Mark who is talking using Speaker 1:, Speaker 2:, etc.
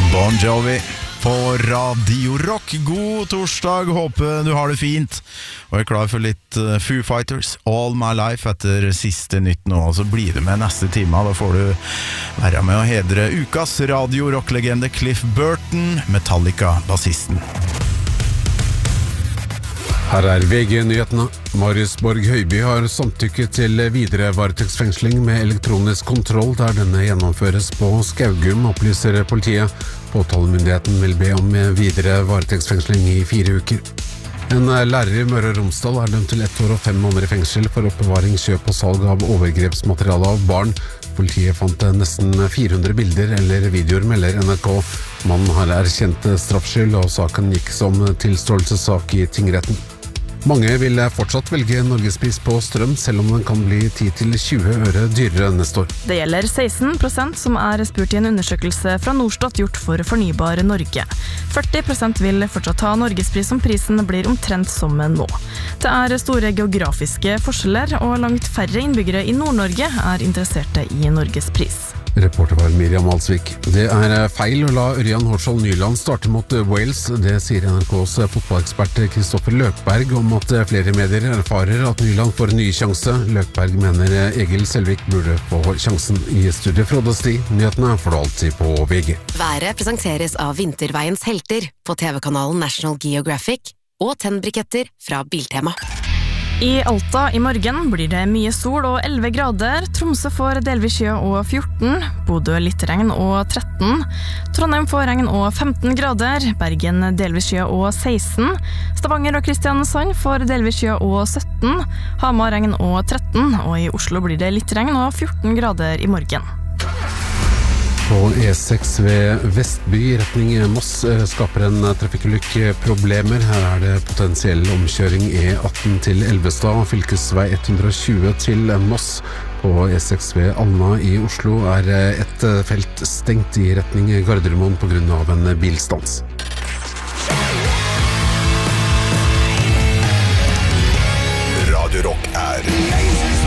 Speaker 1: Bon Jovi på Radio Rock. God torsdag, håper du har det fint og klar for litt Foo Fighters All My Life etter siste nytt nå, og så blir det med neste time. Da får du være med å hedre ukas Radio Rock-legende Cliff Burton, Metallica-bassisten.
Speaker 2: Her VG-nyhetene. Marius Borg Høiby har samtykket til videre varetektsfengsling med elektronisk kontroll der denne gjennomføres på Skaugum, opplyser politiet. Påtalemyndigheten vil be om videre varetektsfengsling i 4 uker. En lærer i Møre og Romsdal er dømt til 1 år og 5 måneder i fengsel for oppbevaring, kjøp og salg av overgrepsmateriale av barn. Politiet fant nesten 400 bilder eller videoer, melder NRK. Mannen har erkjent straffskyld, og saken gikk som tilståelsessak i tingretten. Mange vil fortsatt velge Norgespris på strøm, selv om den kan bli 10–20 øre dyrere neste år.
Speaker 3: Det gjelder 16% som er spurt i en undersøkelse fra Norstat gjort for Fornybar Norge. 40% vil fortsatt ha Norgespris om prisen blir omtrent som nå. Det er store geografiske forskjeller, og langt færre innbyggere i Nord-Norge er interesserte i Norgespris.
Speaker 2: Reporter var Miriam Alsvik. Det er feil å la Ørjan Hårsvold Nyland starte mot Wales. Det sier NRKs fotballekspert Kristoffer Løkberg om at flere medier erfarer at Nyland får en ny sjanse. Løkberg mener Egil Selvik burde få sjansen. I studiet Frode Sti. Nyhetene får du alltid på VG.
Speaker 4: Været presenteres av Vinterveiens helter på TV-kanalen National Geographic og tennbriketter fra Biltema.
Speaker 3: I Alta i morgen blir det mye sol og 11 grader, Tromsø får delvis skya og 14, Bodø litt regn og 13, Trondheim får regn og 15 grader, Bergen delvis skya og 16, Stavanger og Kristiansand får delvis skya og 17, Hamar regn og 13, og i Oslo blir det litt regn og 14 grader i morgen.
Speaker 2: På E6 ved Vestby i retning Moss skaper en trafikkulykke problemer. Her er det potensiell omkjøring E18 til Elvestad, fylkesvei 120 til Moss. På E6 ved Alna i Oslo er et felt stengt i retning Gardermoen på grunn av en bilstans.
Speaker 1: Radio Rock er